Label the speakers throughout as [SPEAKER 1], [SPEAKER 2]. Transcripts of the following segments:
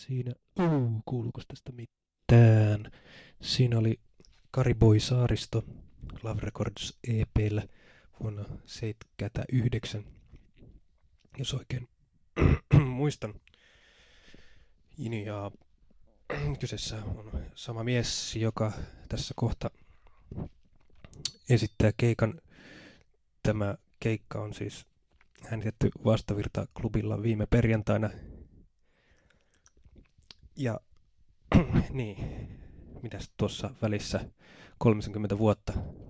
[SPEAKER 1] siinä? Kuuluuko tästä mitään? Siinä oli Kariboy Saaristo Love Records EP:llä vuonna 1979, jos oikein muistan. Ja kyseessä on sama mies, joka tässä kohta esittää keikan. Tämä keikka on siis äänitetty Vastavirta-klubilla viime perjantaina. Ja niin, mitäs tuossa välissä 30 vuotta.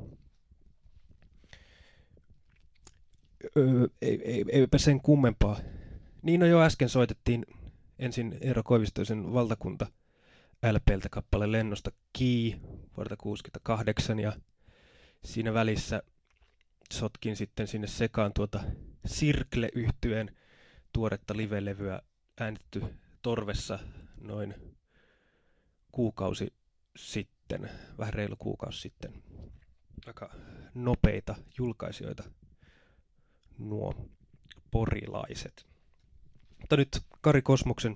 [SPEAKER 1] Eipä sen kummempaa. Niin no jo äsken soitettiin ensin Eero Koivistoisen Valtakunta LP:ltä kappale Lennosta Key vuodelta 1968 ja siinä välissä sotkin sitten sinne sekaan Sirkle-yhtyeen tuoretta live-levyä äänitetty Torvessa noin kuukausi sitten, vähän reilu kuukausi sitten. Aika nopeita julkaisijoita nuo porilaiset. Mutta nyt Kari Kosmoksen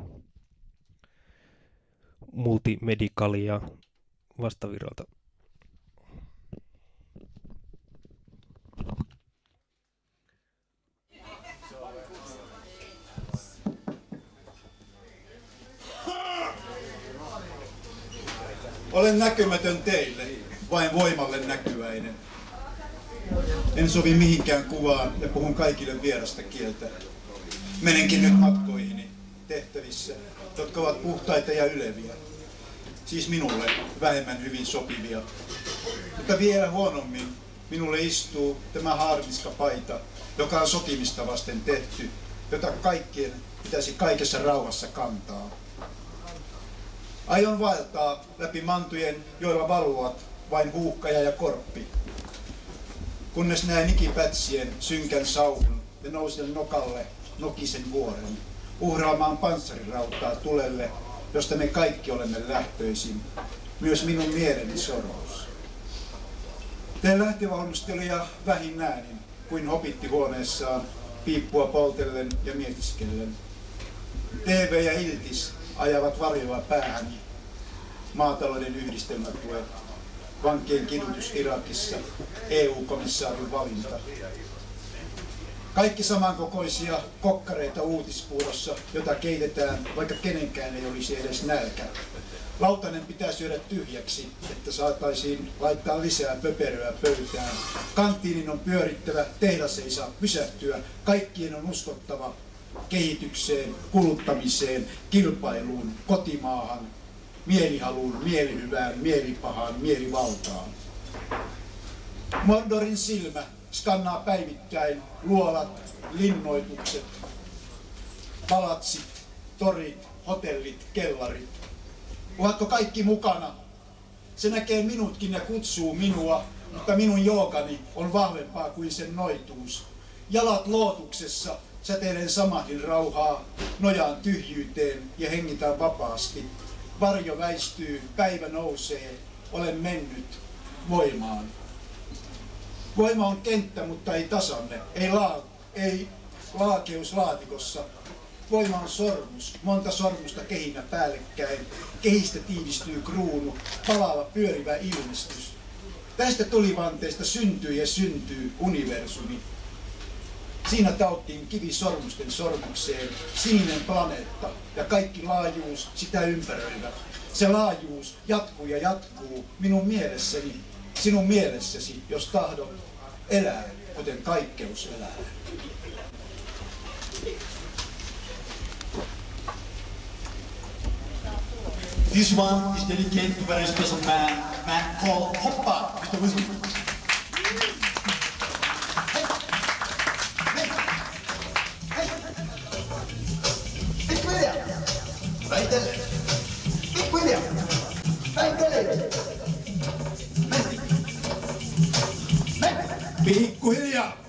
[SPEAKER 1] Multimedicalia Vastavirralta.
[SPEAKER 2] Olen näkymätön teille, vain voimalle näkyväinen. En sovi mihinkään kuvaan ja puhun kaikille vierasta kieltä. Menenkin nyt matkoihini tehtävissä, jotka ovat puhtaita ja yleviä. Siis minulle vähemmän hyvin sopivia. Mutta vielä huonommin minulle istuu tämä haarniskapaita, joka on sotimista vasten tehty, jota kaikkien pitäisi kaikessa rauhassa kantaa. Aion vaeltaa läpi mantujen, joilla valuvat vain huuhkaja ja korppi. Kunnes näen ikipätsien synkän sauhun ja nousen nokalle nokisen vuoren, uhraamaan panssarirautaa tulelle, josta me kaikki olemme lähtöisin, myös minun mieleni sorous. Teen lähtövalmisteluja vähin äänin, kuin hobitti huoneessaan, piippua poltellen ja mietiskellen. TV ja Iltis ajavat varjoa päähäni, maatalouden yhdistelmätuet, vankien kidutus Irakissa, EU-komissaarin valinta. Kaikki samankokoisia kokkareita uutispuurossa, jota keitetään, vaikka kenenkään ei olisi edes nälkä. Lautanen pitää syödä tyhjäksi, että saataisiin laittaa lisää pöperöä pöytään. Kanttiinin on pyörittävä, tehdas ei saa pysähtyä, kaikkien on uskottava kehitykseen, kuluttamiseen, kilpailuun, kotimaahan, mielihaluun, mielihyvään, mielipahaan, mielivaltaan. Mordorin silmä skannaa päivittäin luolat, linnoitukset, palatsit, torit, hotellit, kellarit. Ovatko kaikki mukana? Se näkee minutkin ja kutsuu minua, mutta minun joogani on vahvempaa kuin sen noituus. Jalat lootuksessa, säteilen samahdin rauhaa, nojaan tyhjyyteen ja hengitän vapaasti. Varjo väistyy, päivä nousee, olen mennyt voimaan. Voima on kenttä, mutta ei tasanne, ei laakeus laatikossa. Voima on sormus, monta sormusta kehinä päällekkäin. Kehistä tiivistyy kruunu, palaava pyörivä ilmestys. Tästä tulivanteesta syntyy ja syntyy universumi. Siinä tauttiin kivi sormusten sormukseen, sininen planeetta ja kaikki laajuus sitä ympäröivä. Se laajuus jatkuu ja jatkuu minun mielessäni, sinun mielessäsi, jos tahdot elää, kuten kaikkeus elää.
[SPEAKER 3] This one is dedicated to a very special man called Hoppa, Mr. Wisdom.
[SPEAKER 2] Pikkuhiljaa!